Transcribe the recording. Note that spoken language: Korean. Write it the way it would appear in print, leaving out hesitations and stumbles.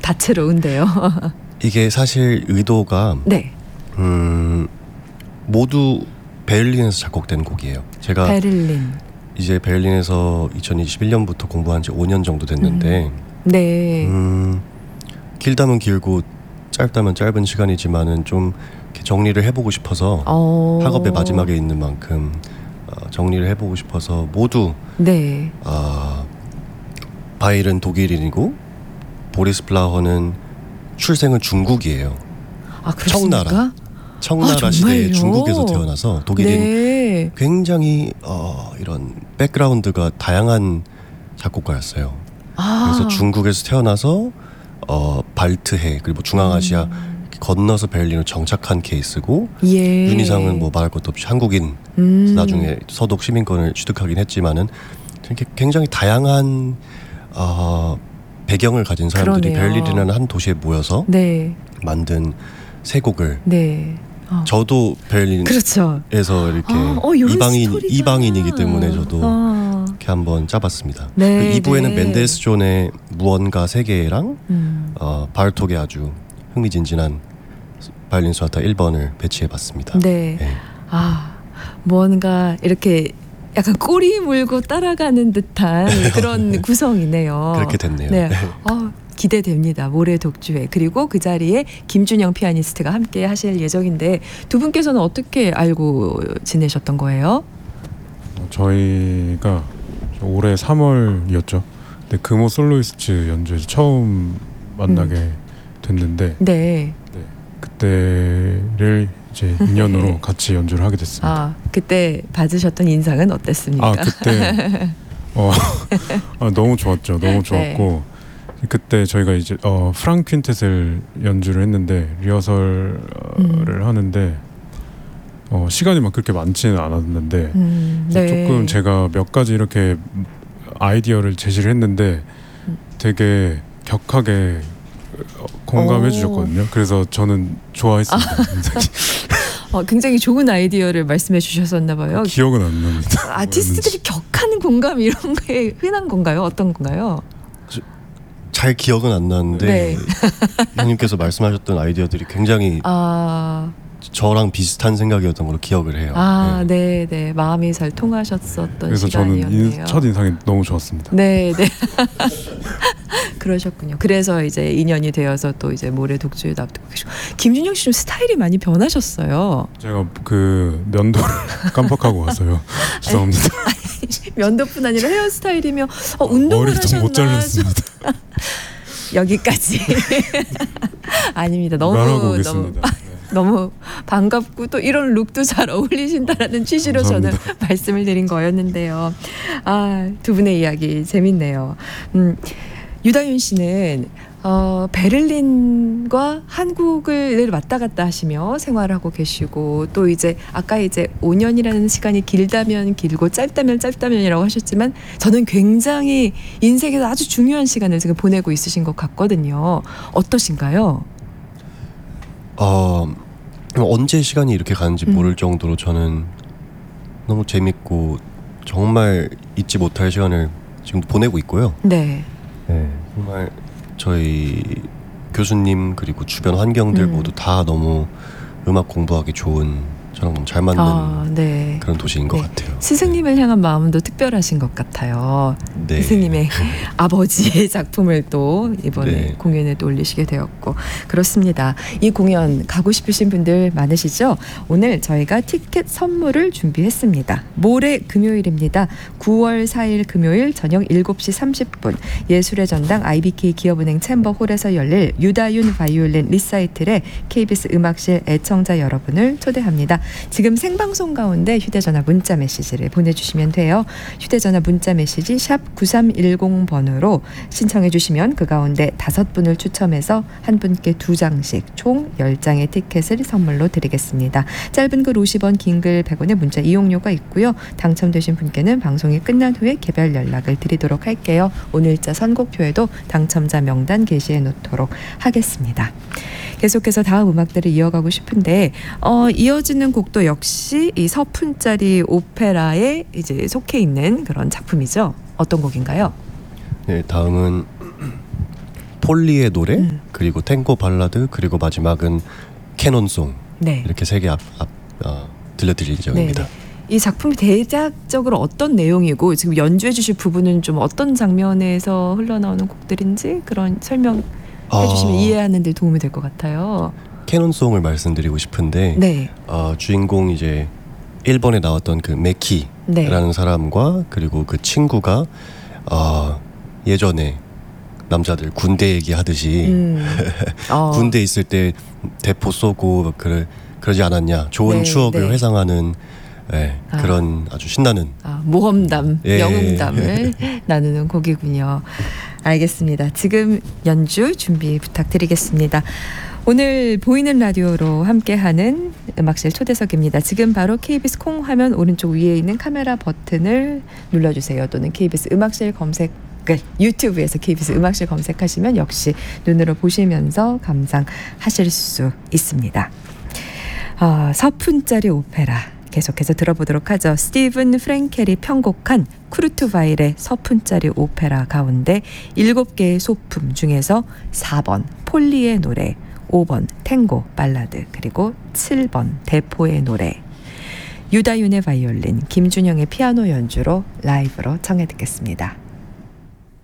다채로운데요. 이게 사실 의도가 네. 모두 베를린에서 작곡된 곡이에요. 제가 베를린. 이제 베를린에서 2021년부터 공부한 지 5년 정도 됐는데 네. 길다면 길고 짧다면 짧은 시간이지만은 좀 이렇게 정리를 해보고 싶어서 학업의 마지막에 있는 만큼 정리를 해보고 싶어서 모두 네. 바일은 독일인이고 보리스 블라허는 출생은 중국이에요. 아, 그렇습니까? 청나라 시대에 중국에서 태어나서 독일인 네. 굉장히 이런 백그라운드가 다양한 작곡가였어요. 그래서 중국에서 태어나서 발트해 그리고 중앙아시아 건너서 베를린으로 정착한 케이스고 윤희상은 뭐 말할 것도 없이 한국인 나중에 서독 시민권을 취득하긴 했지만은 굉장히 다양한 배경을 가진 사람들이 그러네요. 베를린이라는 한 도시에 모여서 네. 만든 세 곡을 네. 저도 베를린에서 그렇죠. 이렇게 이방인이기 때문에 저도 이렇게 한번 짜봤습니다. 네, 2부에는 네. 멘델스존의 무언가 세계랑 바르톡의 아주 흥미진진한 바이올린 소나타 1번을 배치해봤습니다. 네. 네. 무언가 이렇게 약간 꼬리 물고 따라가는 듯한 그런 구성이네요. 그렇게 됐네요. 네. 기대됩니다. 모래 독주회. 그리고 그 자리에 김준영 피아니스트가 함께 하실 예정인데 두 분께서는 어떻게 알고 지내셨던 거예요? 저희가 올해 3월이었죠. 근데 금호 솔로이스트 연주에서 처음 만나게 됐는데 네. 그때를 이제 인연으로 같이 연주를 하게 됐습니다. 그때 받으셨던 인상은 어땠습니까? 그때 너무 좋았죠. 너무 좋았고 그때 저희가 이제 프랑크 퀸텟을 연주를 했는데 리허설을 하는데 시간이 막 그렇게 많지는 않았는데 조금 제가 몇 가지 이렇게 아이디어를 제시를 했는데 되게 격하게 공감해 주셨거든요. 그래서 저는 좋아했습니다. 굉장히 좋은 아이디어를 말씀해 주셨었나 봐요. 기억은 안 납니다. 아티스트들이 격한 공감 이런 게 흔한 건가요? 어떤 건가요? 잘 기억은 안 나는데 네. 형님께서 말씀하셨던 아이디어들이 굉장히 저랑 비슷한 생각이었던 걸로 기억을 해요. 네. 마음이 잘 통하셨었던 그래서 시간이었네요. 저는 첫 인상이 너무 좋았습니다. 네. 그러셨군요. 그래서 이제 인연이 되어서 또 이제 모래 독주에 납득. 김준영 씨 좀 스타일이 많이 변하셨어요. 제가 그 면도를 깜빡하고 왔어요. 죄송합니다. 면도뿐 아니라 헤어스타일이며 운동을 머리를 하셨나? 좀 못 잘랐습니다. 여기까지. 아닙니다. 너무 반갑고 또 이런 룩도 잘 어울리신다라는 취지로 감사합니다. 저는 말씀을 드린 거였는데요. 두 분의 이야기 재밌네요. 유다윤 씨는 베를린과 한국을 왔다 갔다 하시며 생활하고 계시고 또 이제 아까 이제 5년이라는 시간이 길다면 길고 짧다면 짧다면이라고 하셨지만 저는 굉장히 인생에서 아주 중요한 시간을 지금 보내고 있으신 것 같거든요. 어떠신가요? 언제 시간이 이렇게 가는지 모를 정도로 저는 너무 재밌고 정말 잊지 못할 시간을 지금 보내고 있고요. 네. 정말 저희 교수님 그리고 주변 환경들 모두 다 너무 음악 공부하기 좋은 저랑 너무 잘 맞는 그런 도시인 것 같아요. 스승님을 향한 마음도 특별하신 것 같아요. 네. 스승님의 아버지의 작품을 또 이번에 공연에 또 올리시게 되었고 그렇습니다. 이 공연 가고 싶으신 분들 많으시죠? 오늘 저희가 티켓 선물을 준비했습니다. 모레 금요일입니다. 9월 4일 금요일 저녁 7시 30분 예술의 전당 IBK 기업은행 챔버홀에서 열릴 유다윤 바이올린 리사이틀에 KBS 음악실 애청자 여러분을 초대합니다. 지금 생방송 가운데 휴대전화 문자 메시지를 보내주시면 돼요. 휴대전화 문자 메시지 샵 9310번으로 신청해 주시면 그 가운데 5분을 추첨해서 한 분께 2장씩 총 10장의 티켓을 선물로 드리겠습니다. 짧은 글 50원, 긴 글 100원의 문자 이용료가 있고요. 당첨되신 분께는 방송이 끝난 후에 개별 연락을 드리도록 할게요. 오늘자 선곡표에도 당첨자 명단 게시해 놓도록 하겠습니다. 계속해서 다음 음악들을 이어가고 싶은데 이어지는 곡도 역시 이 서푼짜리 오페라에 이제 속해 있는 그런 작품이죠. 어떤 곡인가요? 네, 다음은 폴리의 노래, 그리고 탱고 발라드, 그리고 마지막은 캐논송. 네. 이렇게 3개 들려드릴 예정입니다. 네네. 이 작품이 대략적으로 어떤 내용이고 지금 연주해 주실 부분은 좀 어떤 장면에서 흘러나오는 곡들인지 그런 설명해 주시면 이해하는 데 도움이 될 것 같아요. 캐논송을 말씀드리고 싶은데 네. 주인공 이제 1번에 나왔던 그 메키라는 사람과 그리고 그 친구가 예전에 남자들 군대 얘기하듯이 군대 있을 때 대포 쏘고 그러지 않았냐, 좋은 추억을 회상하는 그런 아주 신나는 모험담, 영웅담을 나누는 곡이군요. 알겠습니다. 지금 연주 준비 부탁드리겠습니다. 오늘 보이는 라디오로 함께하는 음악실 초대석입니다. 지금 바로 KBS 콩 화면 오른쪽 위에 있는 카메라 버튼을 눌러주세요. 또는 KBS 음악실 검색을 유튜브에서 KBS 음악실 검색하시면 역시 눈으로 보시면서 감상하실 수 있습니다. 서푼짜리 오페라 계속해서 들어보도록 하죠. 스티븐 프랭켈이 편곡한 쿠르트와일의 서푼짜리 오페라 가운데 7개의 소품 중에서 4번 폴리의 노래, 5번 탱고 발라드, 그리고 7번 대포의 노래. 유다윤의 바이올린, 김준영의 피아노 연주로 라이브로 청해 듣겠습니다.